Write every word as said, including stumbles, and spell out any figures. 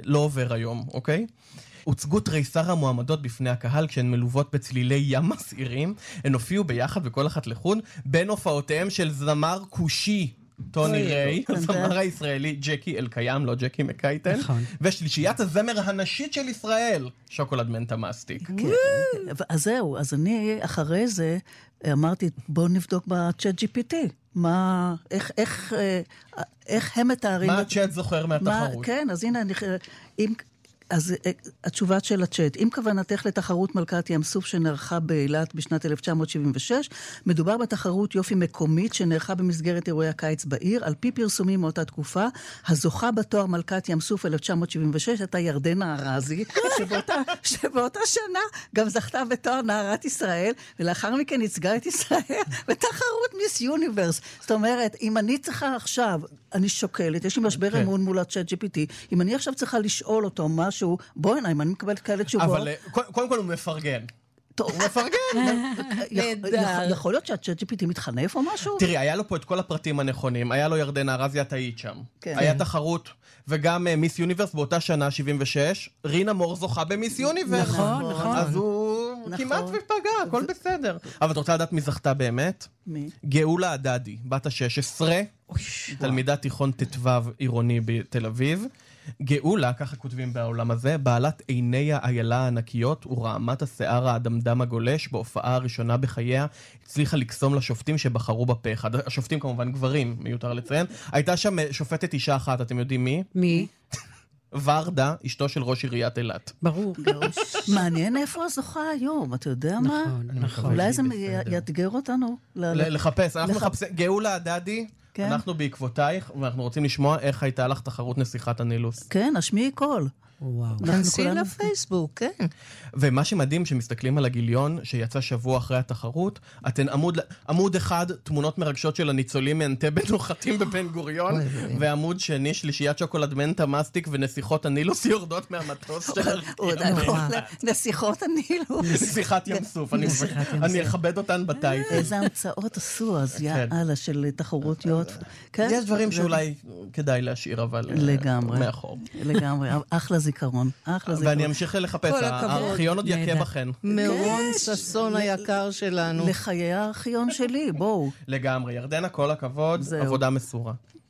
לא עובר היום, אוקיי? הוצגו תריסר המועמדות בפני הקהל כשהן מלוות בצלילי ים מסעירים. הן הופיעו ביחד וכל אחת לחוד בין הופעותיהם של זמר כושי, טוני ריי, הזמר הישראלי ג'קי אלקיים, לא ג'קי מקייטן, ושלישיית הזמר הנשית של ישראל, שוקולד מנטה מסטיק. אז זהו, אז אני אחרי זה אמרתי, בואו נבדוק בצ'אט ג'י פי טי. מה, איך, איך, איך הם מתארים... מה הצ'אט זוכר מהתחרות? כן, אז הנה, אם... אז התשובה של הצ'אט, אם כוונתך לתחרות מלכת ים סוף שנערכה באילת בשנת אלף תשע מאות שבעים ושש, מדובר בתחרות יופי מקומית שנערכה במסגרת אירועי הקיץ בעיר, על פי פרסומים מאותה תקופה, הזוכה בתואר מלכת ים סוף אלף תשע מאות שבעים ושש, הייתה ירדנה ארזי, שבאותה, שבאותה שנה גם זכתה בתואר נערת ישראל, ולאחר מכן ייצגה את ישראל בתחרות מיס יוניברס. זאת אומרת, אם אני צריכה עכשיו, אני שוקלת, יש לי משבר אמון מול הצ'אט ג'י פי טי, אם אני עכשיו צריכה לשאול אותו משהו, בוא הנה, אם אני מקבלת כאלה תשובות... אבל קודם כל הוא מפרגן. הוא מפרגן. יכול להיות שהצ'אט ג'י פי טי מתחנף או משהו? תראי, היה לו פה את כל הפרטים הנכונים. היה לו ירדנה ארזי, את היית שם. היה תחרות, וגם מיס יוניברס באותה שנה, שבעים ושש, רינה מור זוכה במיס יוניברס. נכון, נכון. אז הוא כמעט ופגע, הכל בסדר. אבל את רוצה לדעת מי זכתה באמת? מי? גאולה הדדי, בת ה-שש עשרה, תלמידת תיכון תתוו עירוני בתל אביב. גאולה, ככה כותבים בעולם הזה, בעלת עיני האיילה הענקיות ורעמת השיער האדמדם הגולש, בהופעה הראשונה בחייה, הצליחה לקסום לשופטים שבחרו בפה אחד. השופטים כמובן גברים, מיותר לציין. הייתה שם שופטת אישה אחת, אתם יודעים מי? מי? ורדה, אשתו של ראש עיריית אילת. ברור. מעניין איפה הזוכה היום, אתה יודע מה? נכון. אולי זה יאתגר אותנו. לחפש, אנחנו מחפשים. גאולה הדדי, אנחנו בעקבותייך, ואנחנו רוצים לשמוע איך הייתה לך תחרות נסיכת הנילוס. כן, השמיעי קול. וואו. כנסי לפייסבוק, כן. ומה שמדהים, שמסתכלים על הגיליון שיצא שבוע אחרי התחרות, אתן עמוד, עמוד אחד, תמונות מרגשות של הניצולים מאנטבה נוחתים בבן גוריון, ועמוד שני, שלישיית שוקולד מנטה מסטיק ונסיכות הנילוס יורדות מהמטוס של... נסיכות הנילוס. נסיכת ים סוף, אני אכבד אותן בטייטל. איזה המצאות עשו אז, יאללה, של תחרותיות. יש דברים שאולי כדאי להשאיר, אבל מאחור. לגמרי, אחלה זיכרון, אחלה זיכרון. ואני אמשיך לחפש, הארכיון עוד יקה בכן. מרון ססון היקר שלנו. לחיי הארכיון שלי, בואו. לגמרי, ירדנה, כל הכבוד, עבודה מסורה.